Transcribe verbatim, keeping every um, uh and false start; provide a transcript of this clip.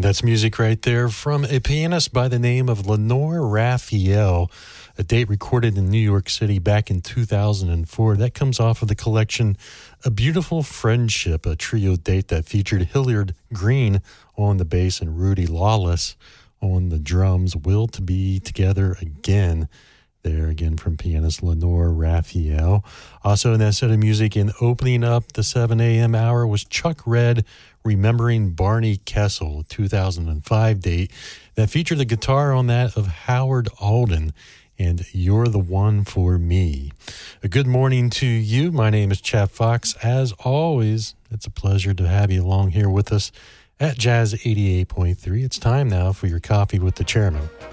And that's music right there from a pianist by the name of Lenore Raphael, a date recorded in New York City back in two thousand four. That comes off of the collection A Beautiful Friendship, a trio date that featured Hilliard Green on the bass and Rudy Lawless on the drums. Will to Be Together Again. There again from pianist Lenore Raphael. Also in that set of music and opening up the seven a.m. hour was Chuck Red, Remembering Barney Kessel, two thousand five date that featured the guitar on that of Howard Alden and You're the One for Me. A good morning to you. My name is Chap Fox. As always, it's a pleasure to have you along here with us at Jazz eighty-eight point three. It's time now for your Coffee with the Chairman.